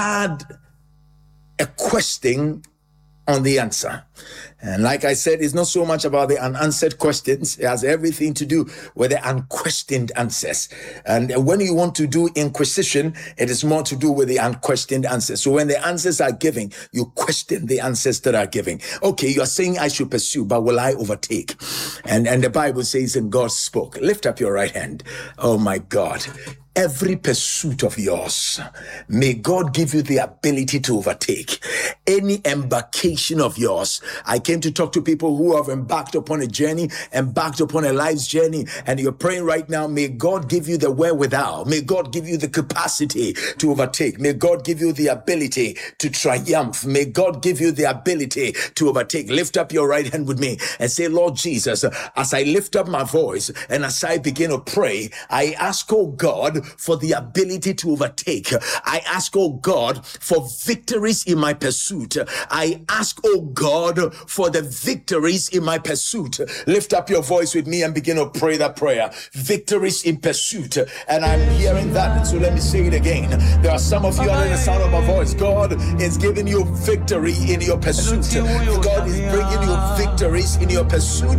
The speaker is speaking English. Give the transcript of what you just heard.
had a question on the answer. And like I said, it's not so much about the unanswered questions. It has everything to do with the unquestioned answers. And when you want to do inquisition, it is more to do with the unquestioned answers. So when the answers are given, you question the answers that are given. Okay, you are saying I should pursue, but will I overtake? And the Bible says, and God spoke. Lift up your right hand. Oh my God. Every pursuit of yours, may God give you the ability to overtake. Any embarkation of yours. I came to talk to people who have embarked upon a journey, embarked upon a life's journey, and you're praying right now, may God give you the wherewithal. May God give you the capacity to overtake. May God give you the ability to triumph. May God give you the ability to overtake. Lift up your right hand with me and say, Lord Jesus, as I lift up my voice and as I begin to pray, I ask, oh God, for the ability to overtake. I ask, oh God, for victories in my pursuit. I ask, oh God, for the victories in my pursuit. Lift up your voice with me and begin to pray that prayer. Victories in pursuit. And I'm hearing that, so let me say it again. There are some of you under the sound of my voice. God is giving you victory in your pursuit. God is bringing you victories in your pursuit